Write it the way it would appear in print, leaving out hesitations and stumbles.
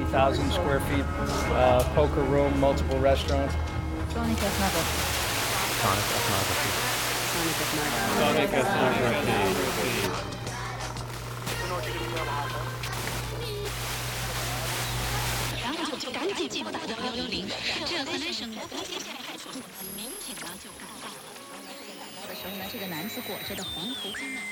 1,000 square feet, poker room, multiple restaurants. Sonic ethnography. Sonic ethnography.